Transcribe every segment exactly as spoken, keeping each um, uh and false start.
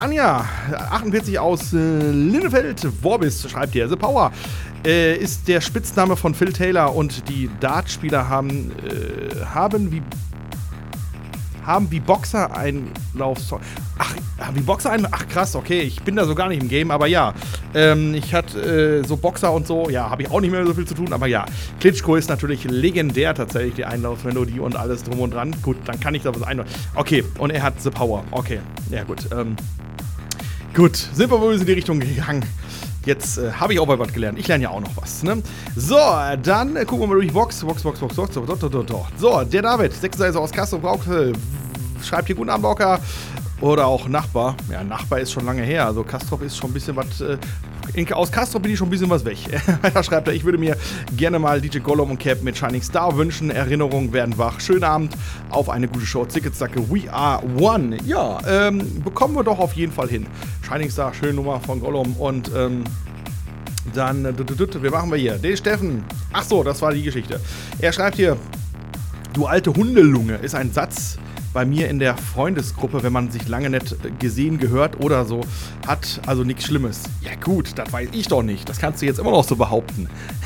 Anja, achtundvierzig aus äh, Linnefeld, Worbis, schreibt hier. The Power äh, ist der Spitzname von Phil Taylor und die Dartspieler haben, äh, haben wie haben wie Boxer Einlaufsong. Ach, wie Boxer ein. Ach krass, okay, ich bin da so gar nicht im Game, aber ja. Ähm, ich hatte äh, so Boxer und so, ja, habe ich auch nicht mehr so viel zu tun, aber ja. Klitschko ist natürlich legendär tatsächlich, die Einlaufmelodie und alles drum und dran. Gut, dann kann ich da was einladen. Okay, und er hat The Power. Okay, ja gut. Ähm, gut, sind wir wohl in die Richtung gegangen. Jetzt äh, habe ich auch mal was gelernt. Ich lerne ja auch noch was, ne? So, dann äh, gucken wir mal durch Box. Box, Box, Box, Box. So, so, so, so. so der David, sechsunddreißig aus Kassel, braucht, äh, schreibt hier guten Abend, Bocker. Oder auch Nachbar. Ja, Nachbar ist schon lange her. Also Kastrop ist schon ein bisschen was. Äh, in, aus Kastrop bin ich schon ein bisschen was weg. Da schreibt er, ich würde mir gerne mal D J Gollum und Cap mit Shining Star wünschen. Erinnerungen werden wach. Schönen Abend auf eine gute Show. Zicke-Zacke, we are one. Ja, ähm, bekommen wir doch auf jeden Fall hin. Shining Star, schöne Nummer von Gollum. Und ähm, dann, äh, wir machen wir hier. Den Steffen. Ach so, das war die Geschichte. Er schreibt hier, du alte Hundelunge, ist ein Satz bei mir in der Freundesgruppe, wenn man sich lange nicht gesehen, gehört oder so, hat also nichts Schlimmes. Ja gut, das weiß ich doch nicht. Das kannst du jetzt immer noch so behaupten.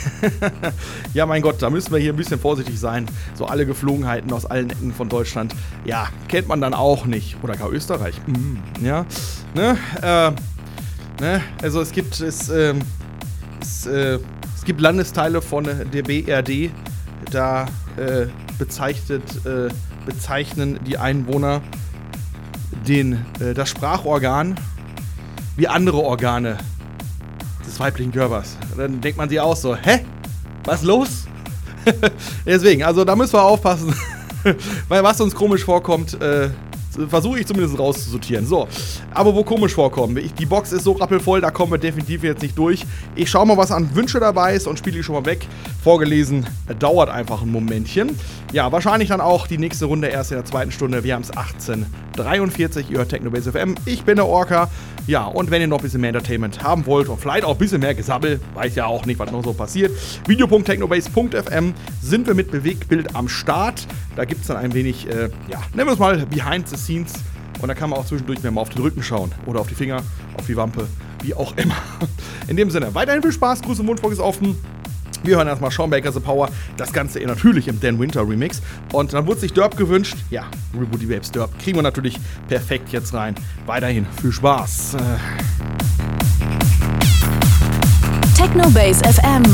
Ja, mein Gott, da müssen wir hier ein bisschen vorsichtig sein. So alle Geflogenheiten aus allen Ecken von Deutschland, ja, kennt man dann auch nicht. Oder gar Österreich. Mm, ja, ne, äh, ne, also es gibt, es, äh, es, äh, es gibt Landesteile von der B R D, da äh, bezeichnet, äh, bezeichnen die Einwohner den, äh, das Sprachorgan wie andere Organe des weiblichen Körpers. Dann denkt man sich auch so, hä? Was los? Deswegen, also da müssen wir aufpassen, weil was uns komisch vorkommt, äh, versuche ich zumindest rauszusortieren. So, aber wo komisch vorkommen. Ich, die Box ist so rappelvoll, da kommen wir definitiv jetzt nicht durch. Ich schaue mal, was an Wünsche dabei ist und spiele die schon mal weg. Vorgelesen, dauert einfach ein Momentchen. Ja, wahrscheinlich dann auch die nächste Runde erst in der zweiten Stunde. Wir haben es achtzehn Uhr dreiundvierzig, ihr hört Technobase F M. Ich bin der Orca. Ja, und wenn ihr noch ein bisschen mehr Entertainment haben wollt und vielleicht auch ein bisschen mehr Gesabbel, weiß ja auch nicht, was noch so passiert, video punkt technobase punkt f m sind wir mit Bewegtbild am Start. Da gibt es dann ein wenig, äh, ja, nennen wir es mal Behind the Scenes. Und da kann man auch zwischendurch mehr mal auf den Rücken schauen. Oder auf die Finger, auf die Wampe, wie auch immer. In dem Sinne, weiterhin viel Spaß, Gruß und Mundvolk ist offen. Wir hören erstmal Sean Baker, The Power. Das Ganze natürlich im Dan Winter Remix. Und dann wurde sich Derp gewünscht. Ja, Rebooty Babes Derp. Kriegen wir natürlich perfekt jetzt rein. Weiterhin viel Spaß. Technobase F M.